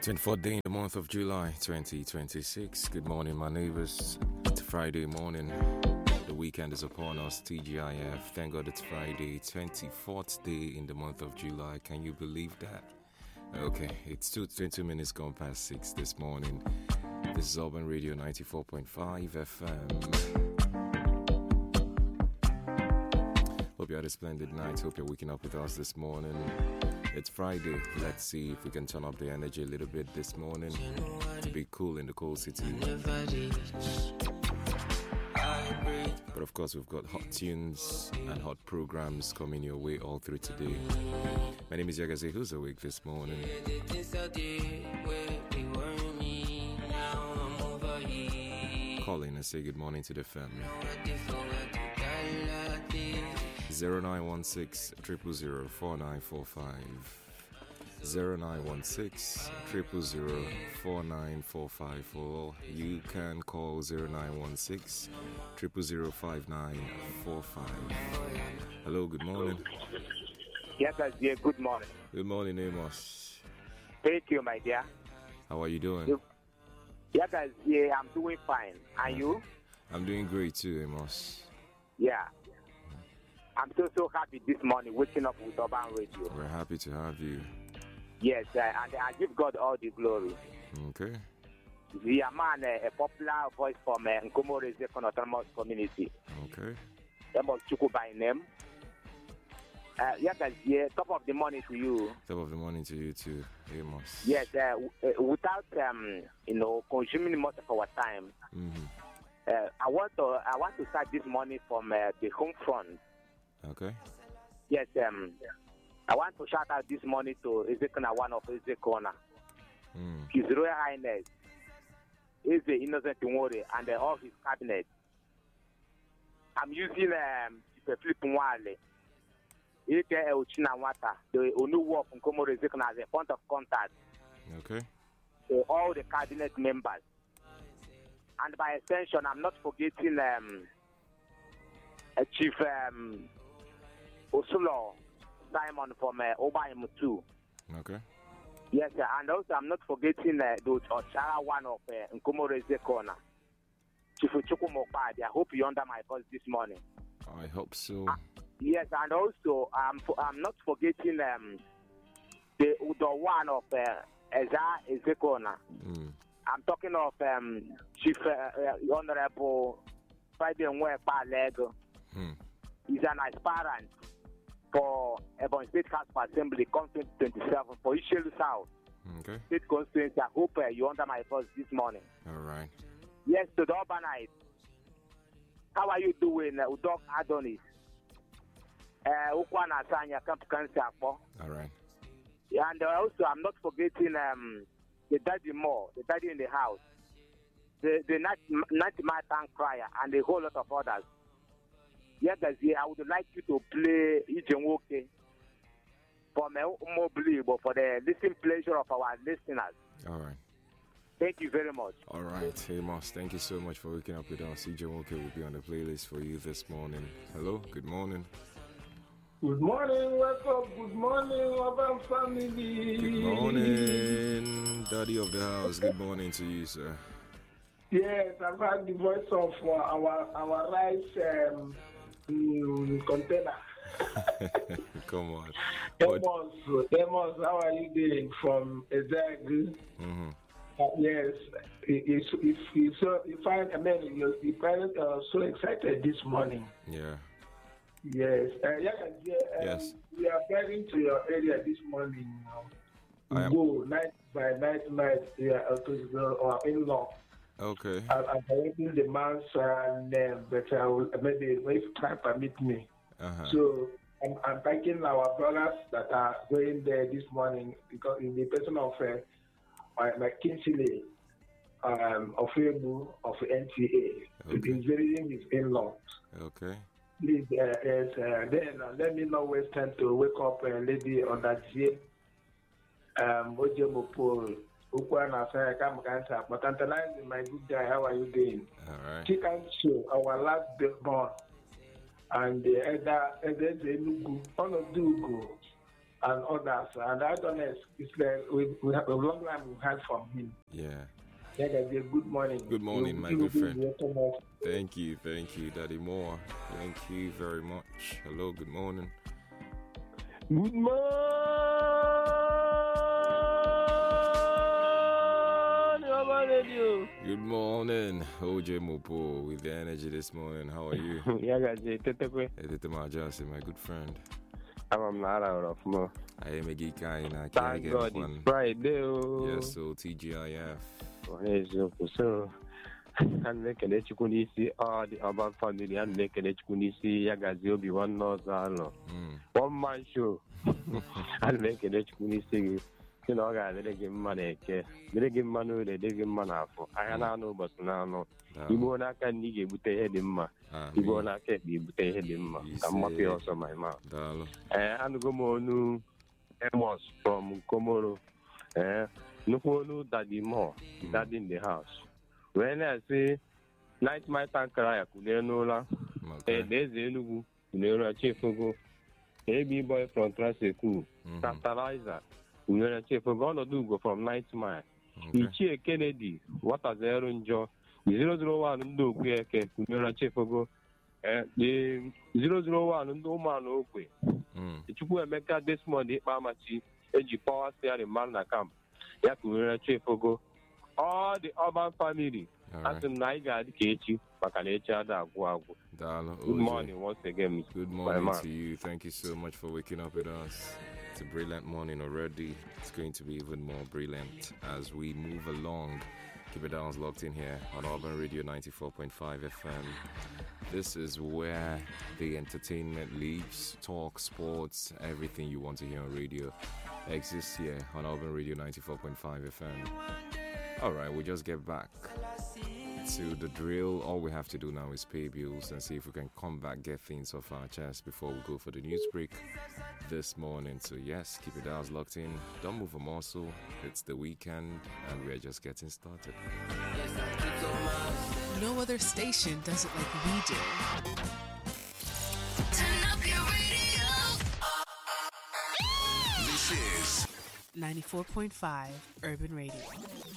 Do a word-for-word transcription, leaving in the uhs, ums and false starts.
twenty-fourth day in the month of July twenty twenty-six. Good morning, my neighbors. It's Friday morning. The weekend is upon us. T G I F. Thank God it's Friday, twenty-fourth day in the month of July. Can you believe that? Okay, it's two, twenty minutes gone past six this morning. This is Urban Radio ninety-four point five F M. Hope you had a splendid night. Hope you're waking up with us this morning. It's Friday. Let's see if we can turn up the energy a little bit this morning to be cool in the cold city. But of course, we've got hot tunes and hot programs coming your way all through today. My name is Yagaze, who's awake this morning. Call in and say good morning to the family. zero nine one six, zero zero zero, four nine four five zero nine one six, zero zero zero, four nine four five, or you can call zero nine one six, zero zero zero, five nine four five. Hello, good morning. Yes, dear, good morning. Good morning, Amos. Thank you, my dear. How are you doing? You, yes, dear, I'm doing fine. And you? I'm doing great too, Amos. Yeah. I'm so, so happy this morning waking up with Urban Radio. We're happy to have you. Yes, uh, and I give God all the glory. Okay. We are man, uh, a popular voice from uh, Nkomo Rezekon Autonomous Community. Okay. Amos Chuku by name. Uh, yes, yeah, top of the morning to you. Top of the morning to you too, Amos. Yes, uh, w- uh, without um, you know, consuming much of our time, Mm-hmm. uh, I want to I want to start this morning from uh, the home front. Okay. Yes, um, I want to shout out this morning to Ezekona, one of Ezekona. Mm. His Royal Highness is the Innocent Nwore and uh, all his cabinet. I'm using um, Philip Nwale, Ike Uchina Wata, the Onuwo from Nkomo Ezekona as a point of contact. Okay. To all the cabinet members. And by extension, I'm not forgetting um, uh, Chief um, Osulo Simon from uh, Obaim too. Okay. Yes, sir. And also I'm not forgetting uh, the Ochara one of uh, Nkomo Ezekona. Chief Chukwumokpadi. I hope you under my voice this morning. I hope so. Uh, yes, and also I'm I'm not forgetting um, the the one of uh, Eza Ezekona. Mm. I'm talking of um, Chief uh, uh, Honorable Friday Nwekpa Lego. Mm. He's an aspirant for Ebonyi State House of Assembly, Conference twenty-seven for Ishelu South Okay. State Constituency. I hope uh, you under my voice this morning. All right. Yes, to the Urbanite. How are you doing, uh, Udok Adonis? Ukwana Asanya, Camp Cancer. All right. And uh, also, I'm not forgetting um, the daddy more, the daddy in the house, the the ninety Matan Crier, and a whole lot of others. Yes, I would like you to play Ijenwoke for me, but for the listening pleasure of our listeners. All right. Thank you very much. All right, Amos, thank you so much for waking up with us. C J Woke will be on the playlist for you this morning. Hello, good morning. Good morning, welcome. Good morning, Urban family. Good morning, Daddy of the house. Good morning to you, sir. Yes, I've heard the voice of uh, our our rice um, mm, container. Come on. Amos, Amos, how are you doing from Ezeg? Mm-hmm. Uh, yes, if if you so you find I mean your, your parents are so excited this morning. Yeah. Yes, uh, yeah, yeah. Um, Yes. We are heading to your area this morning. You know. I am- Go night by night, night. Yeah, uh, to our in-law. Okay. I, I'm forgetting the man's uh, name, but I will maybe if time permit me. Uh-huh. So I'm, I'm thanking our brothers that are going there this morning because in the person of uh, my, my Kinsley um, of Ebu of N T A to Okay. be visiting his in-laws. Okay. Please, uh, yes, uh, then uh, let me not waste time to wake up a uh, lady on that day. Um, Ojemopo, Ukwana, I come cancer, but Tantalizing, my good guy, how are you doing? All right. Chicken show, our last born, and the other, Enugu, Onodugu, and others. And I don't know, it's like we, we have a long time we heard from him. Yeah. Yeah, good morning. Good morning, you, my you good friend. Thank you, thank you, Daddy Moore. Thank you very much. Hello, good morning. Good morning, radio. Good morning, O J Mopo, with the energy this morning. How are you? Yeah, guys, Tetekwe. Editamajas, my good friend. I'm not out of more. I am a geek guy in a Thank God it's Friday. Yes, so T G I F. So, and make an echukunisi or the urban family and make an echukunisi Yagazio be one nose. One man show and make an echukunisi. You know, I didn't give money. They didn't give money, they didn't give money for. I know, but now, you won't can you with a head in my. You won't get me with a head in my. I'm happy also, my mouth. And go more Amos from Komoro. Eh, no one daddy more, daddy in the house. When I say night my tank cry, Kunenola, a days Enugu, Kunera Chifogo, A B boy from Traseku, Tantalizer, Kunera Chifogo, do go from night mile. Ichi Kennedy, what has Aaron Joe, zero zero one, do Quake, Kunera Chifogo, the zero zero one, no man, okay. It will make this morning, Mamachi. Eji power steering man na camp. Ya kunera chefogo. All the urban family. As in Niger, the Kechi, Pakalecha, da Guagu. Good morning once again. Good morning to you. Thank you so much for waking up with us. It's a brilliant morning already. It's going to be even more brilliant as we move along. Keep it down, locked in here on Urban Radio ninety-four point five F M. This is where the entertainment lives, talk, sports, everything you want to hear on radio exists here on Urban Radio ninety-four point five F M. Alright, we'll just get back to the drill. All we have to do now is pay bills and see if we can come back, get things off our chest before we go for the news break this morning. So yes, keep it down, locked in. Don't move a muscle. It's the weekend and we're just getting started. No other station does it like we do. Turn up your radio. ninety-four point five Urban Radio.